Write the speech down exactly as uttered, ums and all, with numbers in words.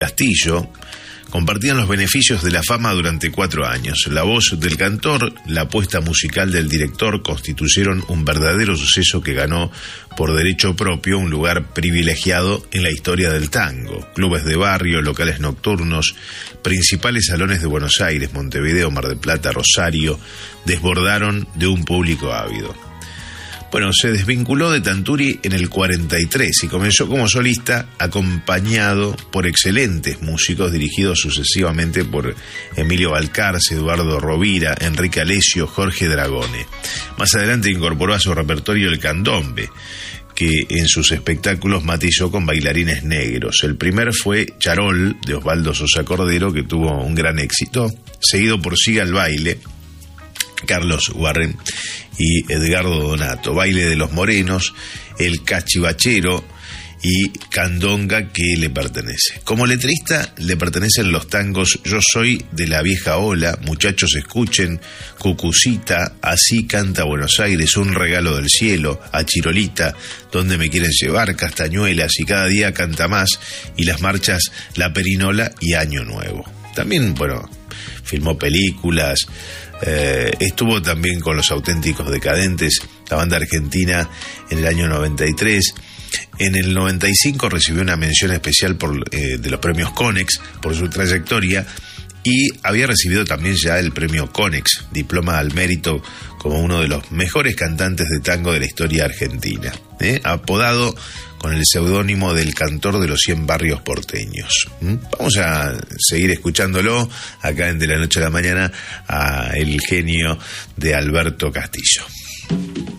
Castillo compartían los beneficios de la fama durante cuatro años. La voz del cantor, la apuesta musical del director constituyeron un verdadero suceso que ganó por derecho propio un lugar privilegiado en la historia del tango. Clubes de barrio, locales nocturnos, principales salones de Buenos Aires, Montevideo, Mar del Plata, Rosario, desbordaron de un público ávido. Bueno, se desvinculó de Tanturi en el cuarenta y tres y comenzó como solista, acompañado por excelentes músicos dirigidos sucesivamente por Emilio Balcarce, Eduardo Rovira, Enrique Alessio, Jorge Dragone. Más adelante incorporó a su repertorio el candombe, que en sus espectáculos matizó con bailarines negros. El primer fue Charol, de Osvaldo Sosa Cordero, que tuvo un gran éxito, seguido por Siga el Baile, Carlos Warren y Edgardo Donato, Baile de los Morenos, El Cachivachero y Candonga, que le pertenece. Como letrista le pertenecen los tangos Yo soy de la vieja ola, Muchachos escuchen, Cucucita, Así canta Buenos Aires, Un regalo del cielo, A Chirolita, Donde me quieren llevar, Castañuelas y Cada día canta más, y las marchas La Perinola y Año Nuevo. También, bueno, filmó películas. Eh, estuvo también con Los Auténticos Decadentes, la banda argentina, en el año noventa y tres. En el noventa y cinco recibió una mención especial por, eh, de los premios Conex por su trayectoria, y había recibido también ya el premio Conex, diploma al mérito, como uno de los mejores cantantes de tango de la historia argentina, ¿eh? apodado con el seudónimo del cantor de los cien barrios porteños. ¿Mm? Vamos a seguir escuchándolo acá en De la Noche a la Mañana, a el genio de Alberto Castillo.